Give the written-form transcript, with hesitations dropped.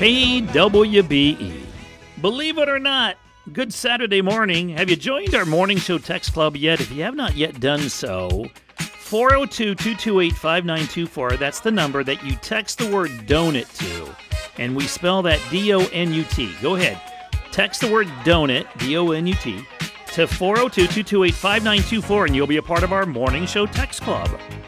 KWBE. Believe it or not, good Saturday morning. Have you joined our morning show text club yet? If you have not yet done so, 402-228-5924. That's the number that you text the word donut to. And we spell that D-O-N-U-T. Go ahead. Text the word donut, D-O-N-U-T, to 402-228-5924, and you'll be a part of our morning show text club.